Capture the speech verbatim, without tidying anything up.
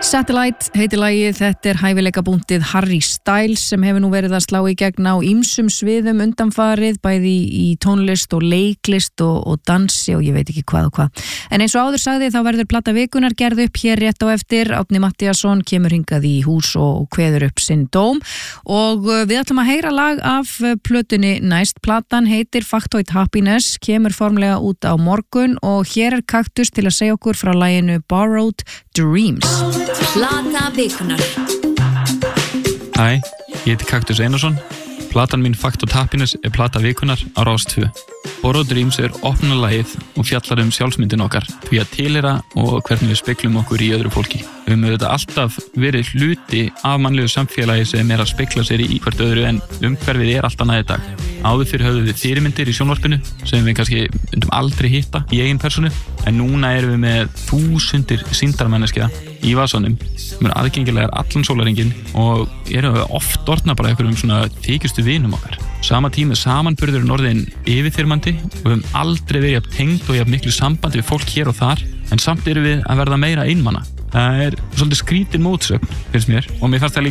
Satellite heitir lagið, þetta er hæfileikabúntið Harry Styles sem hefur nú verið að slá í gegn á ýmsum sviðum undanfarið, bæði í tónlist og leiklist og, og dansi og ég veit ekki hvað og hvað. En eins og áður sagði þá verður plata vikunar gerð upp hér rétt á eftir. Árni Matthíasson kemur hingað í hús og kveður upp sinn dóm og við ætlum að heyra lag af plötunni næst. Platan heitir Factoid Happiness, kemur formlega út á morgun og hér er Kaktus til að segja okkur frá laginu Borrowed Dreams. Plata vikunar. Hæ, ég heiti Kaktus Einarsson. Platan mín Factoid Happiness er plata vikunar á Rás tvö. Borrowed Dreams er opnunarlagið og fjallar um sjálfsmyndin okkar, því að tilheyra og hvernig við speglum okkur í öðru fólki. Við höfum auðvitað alltaf verið hluti af mannlegu samfélagi sem er að spegla sér í hvert öðru en umhverfið er allt annað í dag. Áður fyrir höfum við fyrirmyndir í sjónvarpinu sem við kannski myndum aldrei hitta í eigin persónu, en núna erum við með þúsundir sýndarmanneskja í vasanum sem eru aðgengilegar allan sólarhringinn og erum við oft orðna bara einhverjum svona þykistu vinum okkar. Sama tími samanburðurinn orðinn yfirþyrmandi og við höfum aldrei verið jafn tengd og jafn miklu sambandi við fólk hér og þar, en samt erum við að verða meira einmana. Það er svolítið skrítin mótsögn, finnst mér, og mér fannst það líka